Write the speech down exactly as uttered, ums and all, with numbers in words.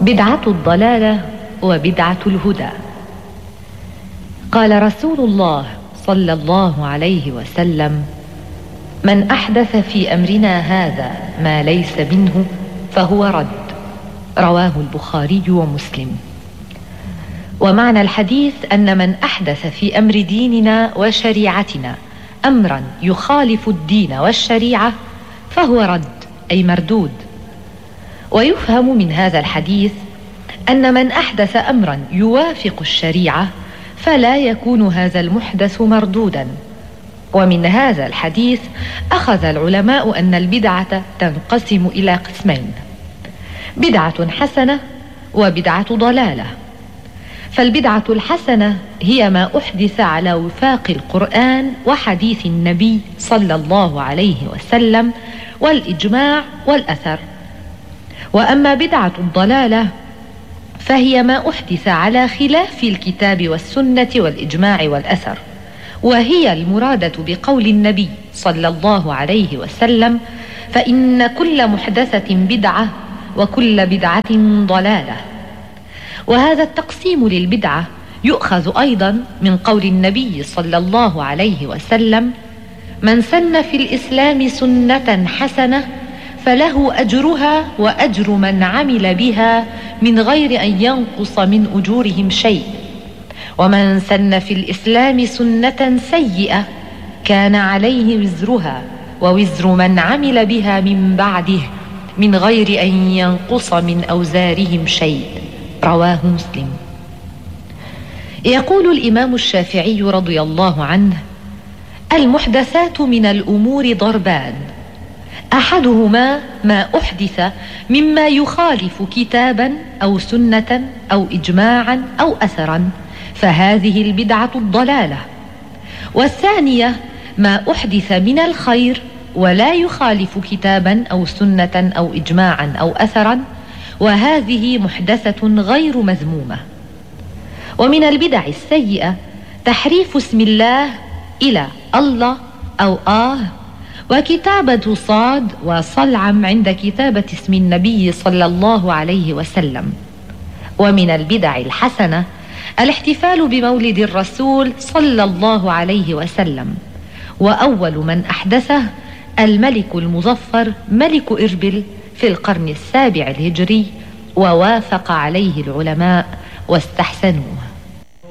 بدعة الضلالة وبدعة الهدى. قال رسول الله صلى الله عليه وسلم: من أحدث في أمرنا هذا ما ليس منه فهو رد. رواه البخاري ومسلم. ومعنى الحديث أن من أحدث في أمر ديننا وشريعتنا أمرا يخالف الدين والشريعة فهو رد، أي مردود. ويفهم من هذا الحديث أن من أحدث أمرا يوافق الشريعة فلا يكون هذا المحدث مردودا. ومن هذا الحديث أخذ العلماء أن البدعة تنقسم إلى قسمين: بدعة حسنة وبدعة ضلالة. فالبدعة الحسنة هي ما أحدث على وفاق القرآن وحديث النبي صلى الله عليه وسلم والإجماع والأثر. وأما بدعة الضلالة فهي ما أحدث على خلاف الكتاب والسنة والإجماع والأثر، وهي المرادة بقول النبي صلى الله عليه وسلم: فإن كل محدثة بدعة وكل بدعة ضلالة. وهذا التقسيم للبدعة يؤخذ أيضا من قول النبي صلى الله عليه وسلم: من سن في الإسلام سنة حسنة فله أجرها وأجر من عمل بها من غير أن ينقص من أجورهم شيء، ومن سن في الإسلام سنة سيئة كان عليه وزرها ووزر من عمل بها من بعده من غير أن ينقص من أوزارهم شيء. رواه مسلم. يقول الإمام الشافعي رضي الله عنه: المحدثات من الأمور ضربان: أحدهما ما أحدث مما يخالف كتابا أو سنة أو إجماعا أو أثرا، فهذه البدعة الضلالة. والثانية ما أحدث من الخير ولا يخالف كتابا أو سنة أو إجماعا أو أثرا، وهذه محدثة غير مذمومة. ومن البدع السيئة تحريف اسم الله إلى الله أو آه، وكتابة صاد وصلعم عند كتابة اسم النبي صلى الله عليه وسلم. ومن البدع الحسنة الاحتفال بمولد الرسول صلى الله عليه وسلم، وأول من أحدثه الملك المظفر ملك إربل في القرن السابع الهجري، ووافق عليه العلماء واستحسنوه.